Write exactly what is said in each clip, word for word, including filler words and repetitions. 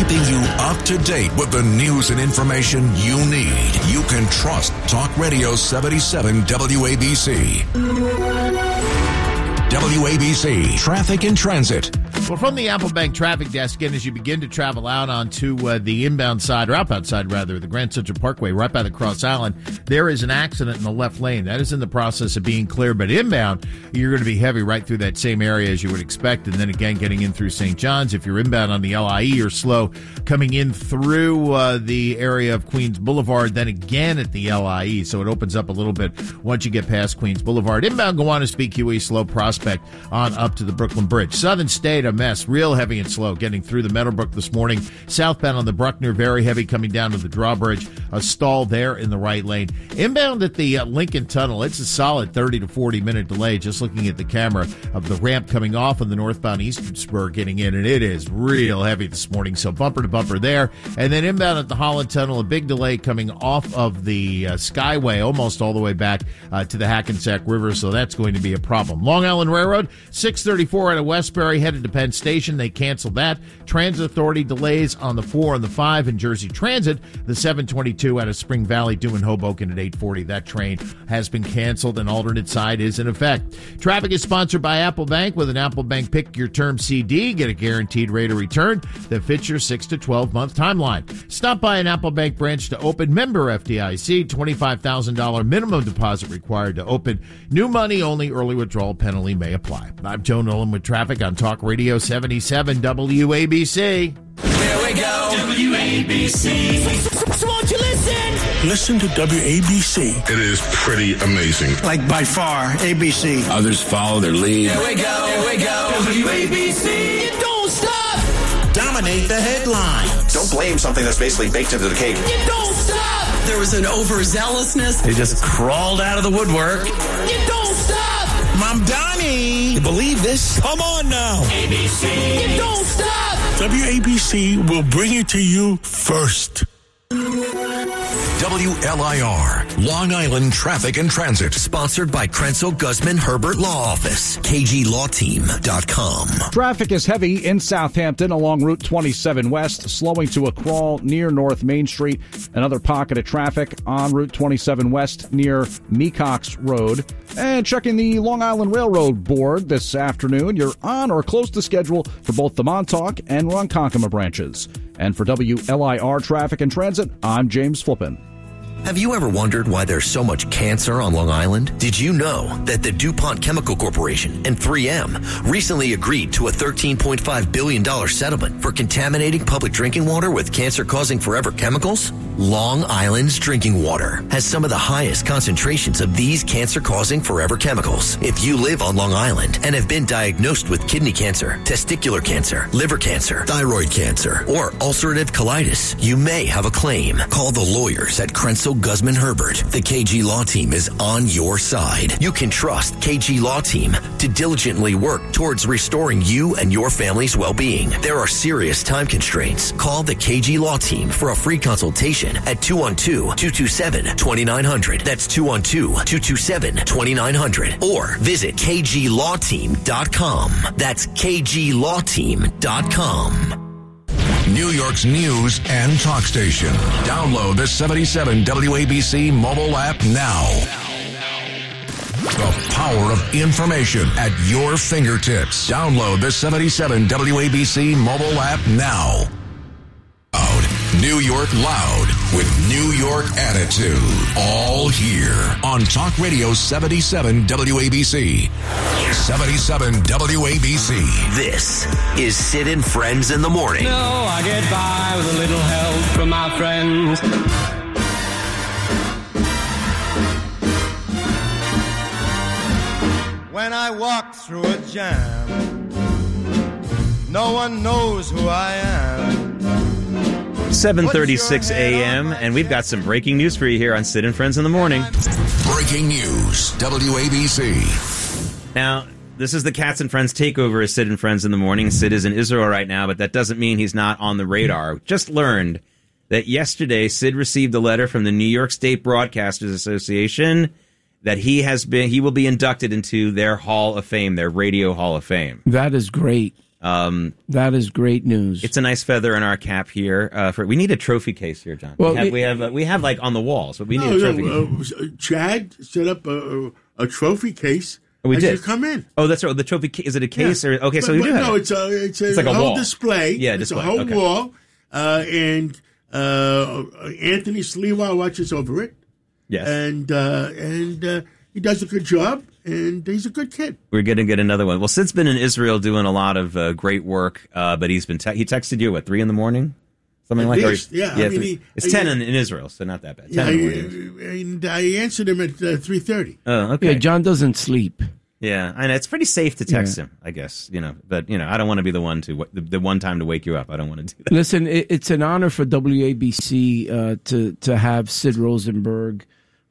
keeping you up to date with the news and information you need. You can trust Talk Radio seventy-seven W A B C. W A B C Traffic and Transit. Well, from the Apple Bank traffic desk, again, as you begin to travel out onto uh, the inbound side, or outbound side, rather, the Grand Central Parkway, right by the Cross Island, there is an accident in the left lane. That is in the process of being cleared, but inbound, you're going to be heavy right through that same area as you would expect, and then again, getting in through Saint John's. If you're inbound on the L I E, you're slow coming in through uh, the area of Queens Boulevard, then again at the L I E, so it opens up a little bit once you get past Queens Boulevard. Inbound, Gowanus, B Q E, slow Prospect on up to the Brooklyn Bridge. Southern State, a mess, real heavy and slow, getting through the Meadowbrook this morning. Southbound on the Bruckner, very heavy coming down to the drawbridge. A stall there in the right lane. Inbound at the uh, Lincoln Tunnel, it's a solid thirty to forty minute delay, just looking at the camera of the ramp coming off of the northbound Eastern Spur getting in, and it is real heavy this morning, so bumper to bumper there. And then inbound at the Holland Tunnel, a big delay coming off of the uh, Skyway, almost all the way back uh, to the Hackensack River, so that's going to be a problem. Long Island Railroad, six thirty-four out of Westbury, headed to Penn Station. They canceled that. Transit Authority delays on the four and the five in Jersey Transit. The seven twenty-two out of Spring Valley due in Hoboken at eight forty. That train has been canceled. An alternate side is in effect. Traffic is sponsored by Apple Bank. With an Apple Bank Pick Your Term C D, get a guaranteed rate of return that fits your six to twelve month timeline. Stop by an Apple Bank branch to open. Member F D I C. twenty-five thousand dollars minimum deposit required to open. New money only. Early withdrawal penalty may apply. I'm Joe Nolan with traffic on Talk Radio seventy-seven W A B C. Here we go. W A B C. So won't you listen? Listen to W A B C. It is pretty amazing. Like by far, A B C. Others follow their lead. Here we go. Here we go. W A B C. You don't stop. Dominate the headlines. Don't blame something that's basically baked into the cake. You don't stop. There was an overzealousness. They just crawled out of the woodwork. You don't stop. Mom Donnie. You believe this? Come on now. A B C. You don't stop. W A B C will bring it to you first. W L I R, Long Island Traffic and Transit. Sponsored by Krenzel Guzman Herbert Law Office. K G Law Team dot com. Traffic is heavy in Southampton along Route twenty-seven West, slowing to a crawl near North Main Street. Another pocket of traffic on Route twenty-seven West near Mecox Road. And checking the Long Island Railroad Board this afternoon, you're on or close to schedule for both the Montauk and Ronkonkoma branches. And for W L I R Traffic and Transit, I'm James Flippin. Have you ever wondered why there's so much cancer on Long Island? Did you know that the DuPont Chemical Corporation and three M recently agreed to a thirteen point five billion dollars settlement for contaminating public drinking water with cancer-causing forever chemicals? Long Island's drinking water has some of the highest concentrations of these cancer-causing forever chemicals. If you live on Long Island and have been diagnosed with kidney cancer, testicular cancer, liver cancer, thyroid cancer, or ulcerative colitis, you may have a claim. Call the lawyers at Krenzel Guzman Herbert. The K G Law Team is on your side. You can trust K G Law Team to diligently work towards restoring you and your family's well-being. There are serious time constraints. Call the K G Law Team for a free consultation at two one two, two two seven, two nine zero zero. That's two one two, two two seven, two nine zero zero. Or visit K G Law Team dot com. That's K G Law Team dot com. New York's news and talk station. Download the seventy-seven W A B C mobile app now. The power of information at your fingertips. Download the seventy-seven W A B C mobile app now. New York Loud with New York Attitude. All here on Talk Radio seventy-seven W A B C. seventy-seven W A B C. This is Sid and Friends in the Morning. No, I get by with a little help from my friends. When I walk through a jam, no one knows who I am. seven thirty-six a.m., and we've got some breaking news for you here on Sid and Friends in the Morning. Breaking news, W A B C. Now, this is the Cats and Friends takeover of Sid and Friends in the Morning. Sid is in Israel right now, but that doesn't mean he's not on the radar. Just learned that yesterday Sid received a letter from the New York State Broadcasters Association that he has been he will be inducted into their Hall of Fame, their Radio Hall of Fame. That is great. Um, that is great news. It's a nice feather in our cap here. Uh, for we need a trophy case here, John. Well, we have it, we have, uh, we have like on the walls, but we need no, a trophy no, case. Uh, Chad set up a, a trophy case. Oh, we as did you come in. Oh, that's right. The trophy ca- is it a case yeah. or okay? But, so we but do have no, it. it's a it's a it's like a whole wall. display. Yeah, it's display. a whole okay. wall, uh, and uh, Anthony Sliwa watches over it. Yes, and uh, and uh, he does a good job, and he's a good kid. We're going to get another one. Well, Sid's been in Israel doing a lot of uh, great work, uh, but he's been te- he texted you at three in the morning, something At like least, that. Yeah, yeah. I mean, three, he, it's he, ten in, in Israel, so not that bad. Yeah, ten in the I, morning. and I answered him at uh, three thirty. Oh, okay. Yeah, John doesn't sleep. Yeah, I know it's pretty safe to text Yeah. him, I guess. You know, but you know, I don't want to be the one to the, the one time to wake you up. I don't want to do that. Listen, it, it's an honor for W A B C uh, to to have Sid Rosenberg,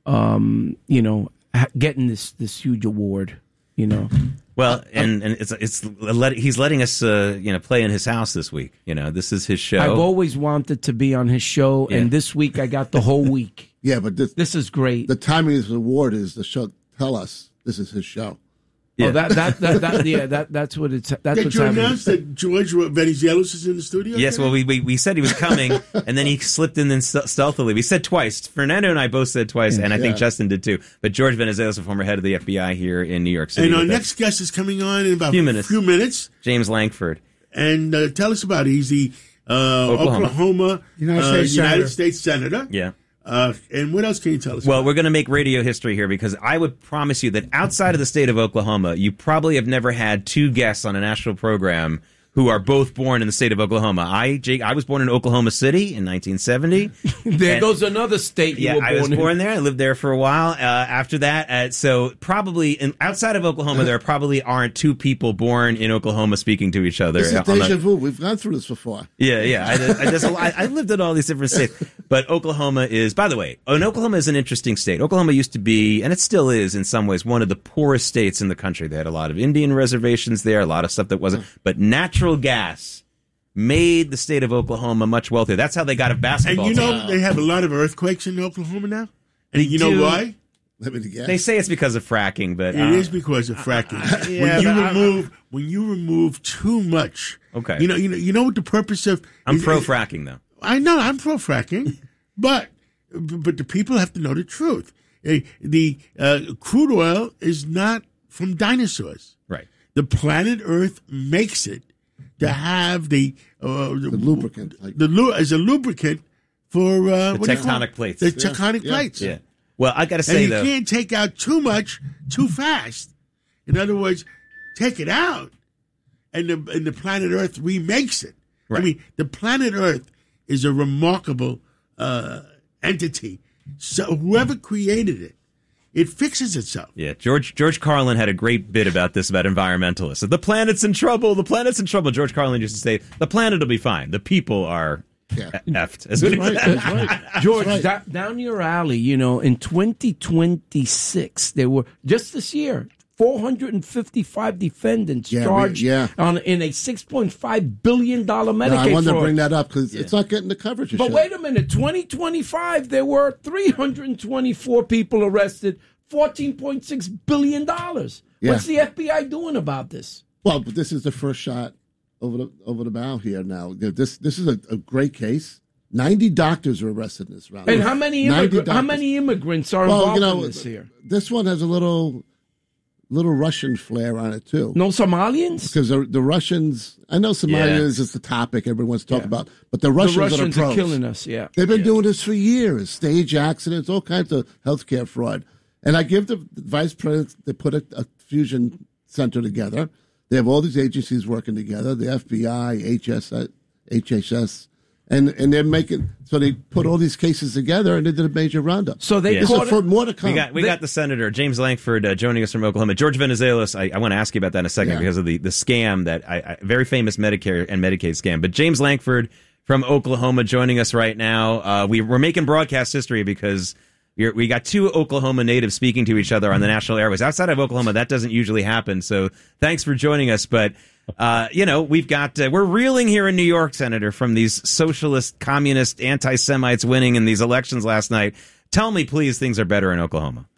um, you know, ha- getting this this huge award. You know, well, and and it's it's let, he's letting us uh, you know play in his house this week. You know, this is his show. I've always wanted to be on his show, Yeah. and this week I got the whole week. Yeah, but this this is great. The timing of his award is the show. Tell us this is his show. Yeah. Oh, that that, that that yeah that that's what it's that's Did what's you happening. announce that George Venizelos is in the studio? Yes, today? well, we, we we said he was coming, and then he slipped in then st- stealthily. We said twice. Fernando and I both said twice, and I think Yeah. Justin did too. But George Venizelos, a former head of the F B I here in New York City. And our with us. next guest is coming on in about Few a minutes. few minutes. James Langford. And uh, tell us about it. He's the uh, Oklahoma. Oklahoma, United uh, States United Senator. States Senator. Yeah. Uh, and what else can you tell us? Well, we're going to make radio history here because I would promise you that outside of the state of Oklahoma, you probably have never had two guests on a national program who are both born in the state of Oklahoma. I, Jake, I was born in Oklahoma City in nineteen seventy. There And- goes another state. You Yeah, were I was born in. born there. I lived there for a while. Uh, after that, uh, so probably in, outside of Oklahoma, there probably aren't two people born in Oklahoma speaking to each other. This is on the- deja vu. We've gone through this before. Yeah, yeah. I, I, just, I, I lived in all these different states. But Oklahoma is, by the way, and Oklahoma is an interesting state. Oklahoma used to be, and it still is in some ways, one of the poorest states in the country. They had a lot of Indian reservations there, a lot of stuff that wasn't. But natural gas made the state of Oklahoma much wealthier. That's how they got a basketball And you know team. they have a lot of earthquakes in Oklahoma now. And you know do. why? Let me guess. They say it's because of fracking, but It uh, is because of fracking. yeah, when you but I- remove when you remove too much, Okay. You know, you know, you know what the purpose of. I'm is- pro is- fracking though. I know I'm pro fracking, but but the people have to know the truth. Eh, The uh, crude oil is not from dinosaurs. Right. The planet Earth makes it to have the uh, the, lubricant, like- the lu- as a lubricant for uh, The what do you call tectonic it? plates. The Yeah. tectonic Yeah. plates. Yeah. Well, I got to And say you though, can't take out too much too fast. In other words, take it out, and the and the planet Earth remakes it. Right. I mean, the planet Earth is a remarkable uh, entity. So whoever created it, it fixes itself. yeah, George George Carlin had a great bit about this about environmentalists. The planet's in trouble. The planet's in trouble. George Carlin used to say, "The planet will be fine. The people are Yeah. effed." That's what he That's said. right. That's right. George, That's right. da- down your alley, you know, in twenty twenty-six, there were, just this year, four hundred fifty-five defendants Yeah, we- charged yeah. on in a six point five billion dollars Medicaid No, I wanted to fraud. bring that up because it's not getting the coverage. it But should. wait a minute, twenty twenty-five, there were three hundred twenty-four people arrested, fourteen point six billion dollars. Yeah. What's the F B I doing about this? Well, but this is the first shot over the over the bow here. Now, this this is a, a great case. Ninety doctors were arrested in this round. And how many ninety immigr- how doctors. many immigrants are Well, involved you know, in this here? this one has a little little Russian flair on it too. No Somalians? Because the, the Russians, I know Somalia Yeah. is just the topic everyone wants to talk Yeah. about, but the Russians, the Russians are, the are pros. killing us, yeah. They've been Yeah. doing this for years. Stage accidents, all kinds of healthcare fraud. And I give the vice president, they put a, a fusion center together. They have all these agencies working together, the F B I, H S, H H S, and, and they're making, so they put all these cases together and they did a major roundup. So they Yeah. This is caught for it- more to come. We got we They- got the senator James Langford uh, joining us from Oklahoma. George Venizelos, I, I want to ask you about that in a second Yeah. because of the the scam that I, I very famous Medicare and Medicaid scam. But James Langford from Oklahoma joining us right now. Uh, we we're making broadcast history because we're, we got two Oklahoma natives speaking to each other on the national airways. Outside of Oklahoma, that doesn't usually happen. So thanks for joining us. But uh, you know, we've got uh, we're reeling here in New York, Senator, from these socialist, communist, anti-Semites winning in these elections last night. Tell me, please, things are better in Oklahoma.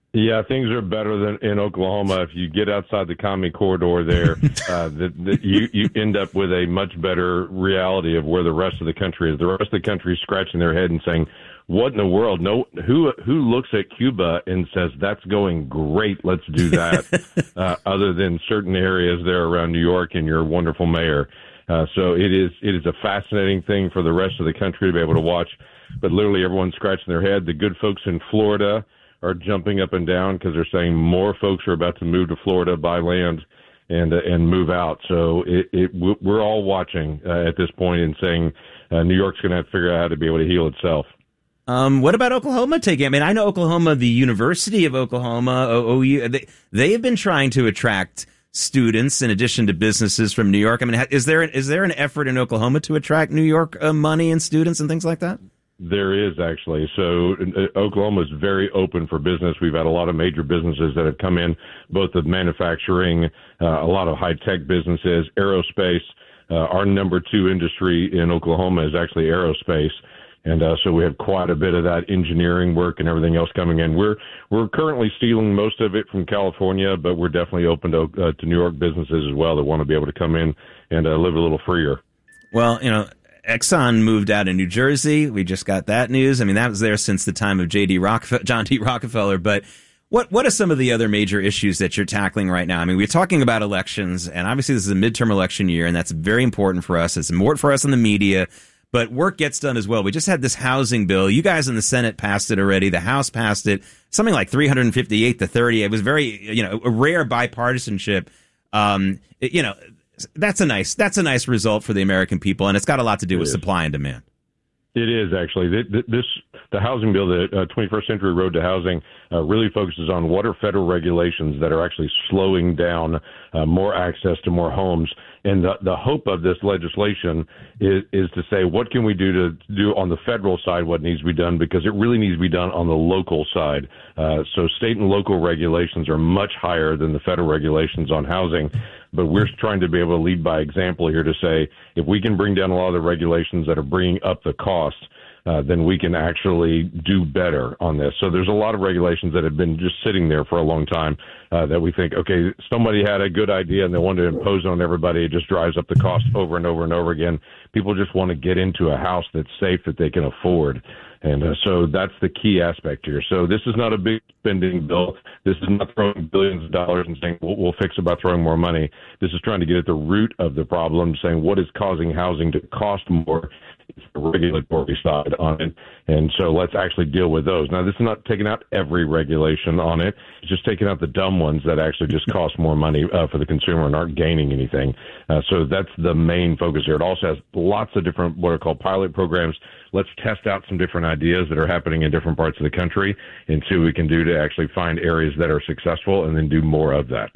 Yeah, things are better than in Oklahoma. If you get outside the commie corridor there, uh, the, the, you, you end up with a much better reality of where the rest of the country is. The rest of the country is scratching their head and saying, what in the world? No, who who looks at Cuba and says, that's going great, let's do that, uh, other than certain areas there around New York and your wonderful mayor. Uh, so it is it is a fascinating thing for the rest of the country to be able to watch. But literally everyone's scratching their head. The good folks in Florida are jumping up and down because they're saying more folks are about to move to Florida, buy land, and uh, and move out. So it, it we're all watching uh, at this point and saying uh, New York's going to have to figure out how to be able to heal itself. Um, what about Oklahoma taking? I mean, I know Oklahoma, the University of Oklahoma, O U, they, they have been trying to attract students in addition to businesses from New York. I mean, is there is there an effort in Oklahoma to attract New York uh, money and students and things like that? There is actually. So uh, Oklahoma is very open for business. We've had a lot of major businesses that have come in, both of manufacturing, uh, a lot of high-tech businesses, aerospace. Uh, our number two industry in Oklahoma is actually aerospace. And uh, so we have quite a bit of that engineering work and everything else coming in. We're we're currently stealing most of it from California, but we're definitely open to, uh, to New York businesses as well that want to be able to come in and uh, live a little freer. Well, you know, Exxon moved out of New Jersey. We just got that news. I mean, that was there since the time of J D Rockefeller, John D. Rockefeller. But what what are some of the other major issues that you're tackling right now? I mean, we're talking about elections, and obviously this is a midterm election year, and that's very important for us. It's important for us in the media, but work gets done as well. We just had this housing bill. You guys in the Senate passed it already. The House passed it, something like three hundred fifty-eight to thirty. It was very, you know, a rare bipartisanship. Um, it, you know. That's a nice that's a nice result for the American people, and it's got a lot to do with supply and demand. It is actually this the housing bill, the uh, twenty-first Century Road to Housing, uh, really focuses on what are federal regulations that are actually slowing down uh, more access to more homes. And the, the hope of this legislation is, is to say, what can we do to do on the federal side what needs to be done, because it really needs to be done on the local side. Uh, so state and local regulations are much higher than the federal regulations on housing. But we're trying to be able to lead by example here to say, if we can bring down a lot of the regulations that are bringing up the cost, uh, then we can actually do better on this. So there's a lot of regulations that have been just sitting there for a long time uh, that we think, okay, somebody had a good idea and they wanted to impose it on everybody. It just drives up the cost over and over and over again. People just want to get into a house that's safe, that they can afford. And uh, so that's the key aspect here. So this is not a big spending bill. This is not throwing billions of dollars and saying, we'll, we'll fix it by throwing more money. This is trying to get at the root of the problem, saying what is causing housing to cost more. It's the regulatory side on it. And so let's actually deal with those. Now, this is not taking out every regulation on it. It's just taking out the dumb ones that actually just cost more money uh, for the consumer and aren't gaining anything. Uh, so that's the main focus here. It also has lots of different what are called pilot programs. Let's test out some different ideas that are happening in different parts of the country and see what we can do to actually find areas that are successful and then do more of that.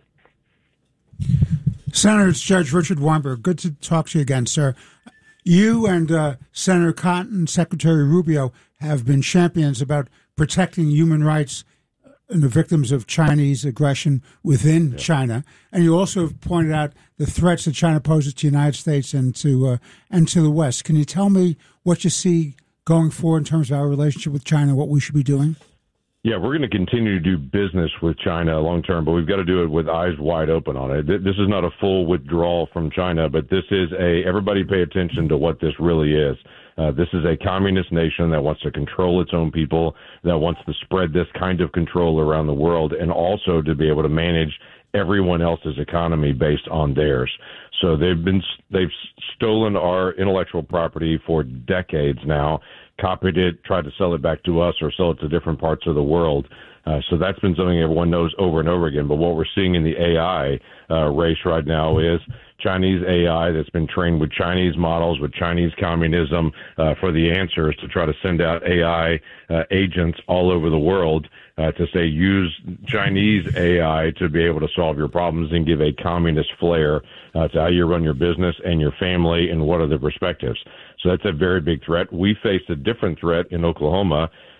Senator, it's Judge Richard Weinberg. Good to talk to you again, sir. You and uh, Senator Cotton, Secretary Rubio have been champions about protecting human rights and the victims of Chinese aggression within yeah. China. And you also have pointed out the threats that China poses to the United States and to uh, and to the West. Can you tell me what you see going forward in terms of our relationship with China, what we should be doing? Yeah, we're going to continue to do business with China long term, but we've got to do it with eyes wide open on it. This is not a full withdrawal from China, but this is a, everybody pay attention to what this really is. Uh, this is a communist nation that wants to control its own people, that wants to spread this kind of control around the world, and also to be able to manage everyone else's economy based on theirs. So they've been, they've stolen our intellectual property for decades now, copied it, tried to sell it back to us or sell it to different parts of the world. Uh, so that's been something everyone knows over and over again. But what we're seeing in the A I uh, race right now is Chinese A I that's been trained with Chinese models, with Chinese communism uh, for the answers, to try to send out A I uh, agents all over the world uh, to say use Chinese A I to be able to solve your problems and give a communist flair uh, to how you run your business and your family and what are the perspectives. So that's a very big threat. We faced a different threat in Oklahoma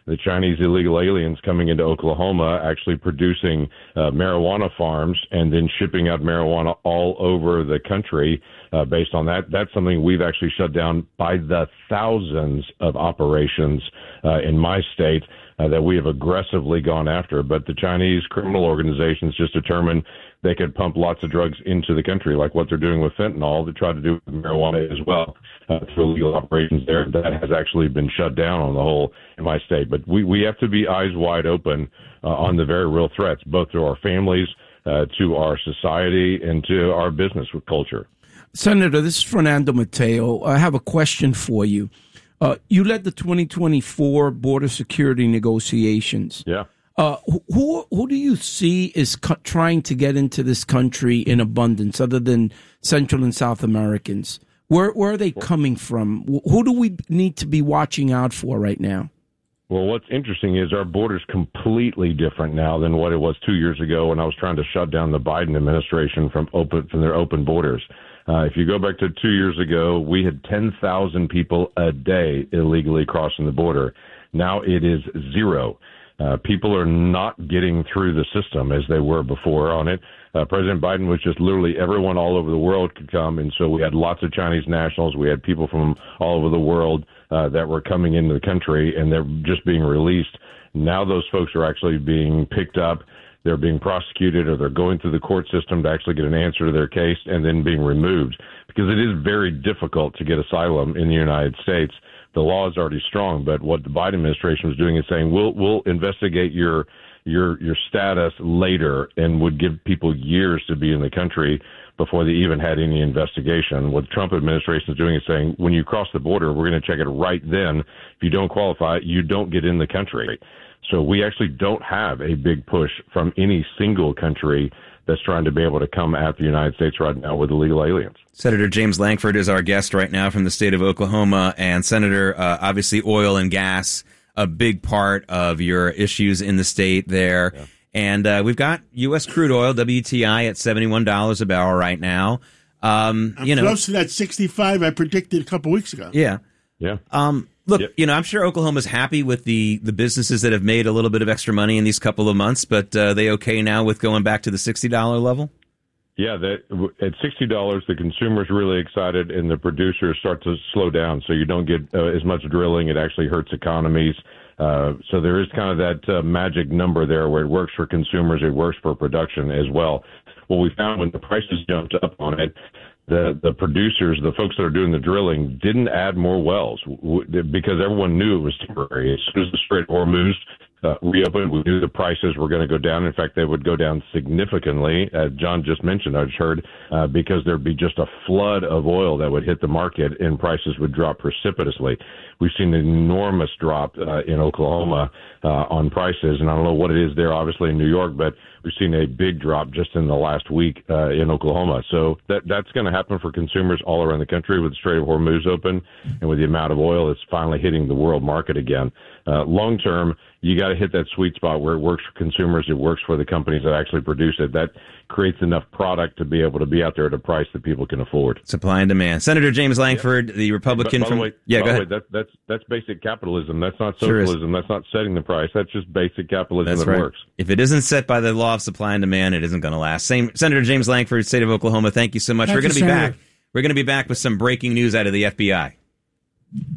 the Chinese illegal aliens coming into Oklahoma, actually producing uh, marijuana farms and then shipping out marijuana all over the country uh, based on that. That's something we've actually shut down by the thousands of operations uh, in my state uh, that we have aggressively gone after. But the Chinese criminal organizations just determined they could pump lots of drugs into the country, like what they're doing with fentanyl. They try to do with marijuana as well uh, through illegal operations there. That has actually been shut down on the whole in my state. But we, we have to be eyes wide open uh, on the very real threats, both to our families, uh, to our society, and to our business with culture. Senator, this is Fernando Mateo. I have a question for you. Uh, you led the twenty twenty-four border security negotiations. Yeah. Uh, who who do you see is co- trying to get into this country in abundance, other than Central and South Americans? Where where are they coming from? Who do we need to be watching out for right now? Well, what's interesting is our border's completely different now than what it was two years ago when I was trying to shut down the Biden administration from open from their open borders. Uh, if you go back to two years ago, we had ten thousand people a day illegally crossing the border. Now it is zero. Uh, people are not getting through the system as they were before on it. Uh, President Biden was just literally everyone all over the world could come, and so we had lots of Chinese nationals. We had people from all over the world uh, that were coming into the country, and they're just being released. Now those folks are actually being picked up. They're being prosecuted, or they're going through the court system to actually get an answer to their case and then being removed, because it is very difficult to get asylum in the United States. The law is already strong, but what the Biden administration was doing is saying, we'll we'll investigate your your your status later, and would give people years to be in the country before they even had any investigation. What the Trump administration is doing is saying, when you cross the border, we're going to check it right then. If you don't qualify, you don't get in the country. So we actually don't have a big push from any single country that's trying to be able to come at the United States right now with illegal aliens. Senator James Lankford is our guest right now from the state of Oklahoma. And Senator, uh, obviously oil and gas, a big part of your issues in the state there. Yeah. And uh, we've got U S crude oil, W T I, at seventy-one dollars a barrel right now. Um, I'm you know, close to that sixty-five I predicted a couple weeks ago. Yeah. Yeah. Um, look, yep. you know, I'm sure Oklahoma's happy with the, the businesses that have made a little bit of extra money in these couple of months, but uh, they okay now with going back to the sixty dollars level? Yeah, that, at sixty dollars, the consumer's really excited, and the producers start to slow down, so you don't get uh, as much drilling. It actually hurts economies. Uh, so there is kind of that uh, magic number there where it works for consumers, it works for production as well. What we found when the prices jumped up on it, the the producers, the folks that are doing the drilling, didn't add more wells w- because everyone knew it was temporary. As soon as the Strait of Hormuz uh, reopened, we knew the prices were going to go down. In fact, they would go down significantly, as John just mentioned, I just heard, uh, because there'd be just a flood of oil that would hit the market and prices would drop precipitously. We've seen an enormous drop uh, in Oklahoma uh, on prices, and I don't know what it is there, obviously, in New York, but we've seen a big drop just in the last week uh, in Oklahoma. So that that's going to happen for consumers all around the country with the Strait of Hormuz open and with the amount of oil that's finally hitting the world market again. Uh, long term, you got to hit that sweet spot where it works for consumers, it works for the companies that actually produce it. That creates enough product to be able to be out there at a price that people can afford. Supply and demand. Senator James Lankford, yeah. the Republican by, by from... The way, yeah, by go the ahead. Way, that, that's, that's basic capitalism. That's not Sure socialism. That's not setting the price. That's just basic capitalism That's that right. works. If it isn't set by the law of supply and demand, it isn't going to last. Same, Senator James Lankford, state of Oklahoma, thank you so much. Thank We're going to you, be Senator. back. We're going to be back with some breaking news out of the F B I.